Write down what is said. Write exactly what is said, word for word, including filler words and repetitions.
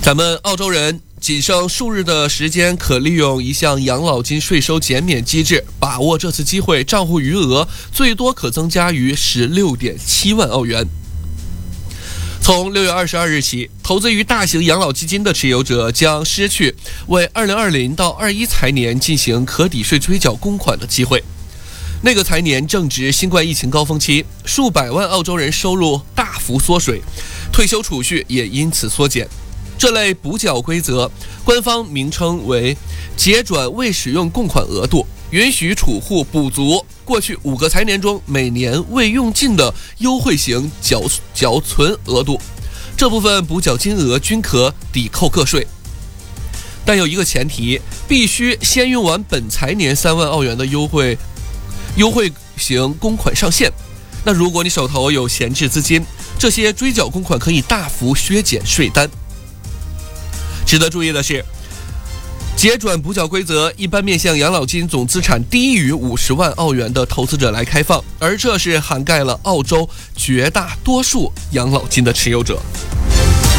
咱们澳洲人仅剩数日的时间，可利用一项养老金税收减免机制，把握这次机会，账户余额最多可增加于 十六点七万澳元。从六月二十二日起，投资于大型养老基金的持有者将失去为二零二零到二一财年进行可抵税追缴公款的机会。那个财年正值新冠疫情高峰期，数百万澳洲人收入大幅缩水，退休储蓄也因此缩减。这类补缴规则，官方名称为结转未使用供款额度，允许储户补足过去五个财年中每年未用尽的优惠型缴缴存额度，这部分补缴金额均可抵扣个税。但有一个前提，必须先用完本财年三万澳元的优惠优惠型公款上限。那如果你手头有闲置资金，这些追缴公款可以大幅削减税单。值得注意的是，结转补缴规则一般面向养老金总资产低于五十万澳元的投资者来开放，而这是涵盖了澳洲绝大多数养老金的持有者。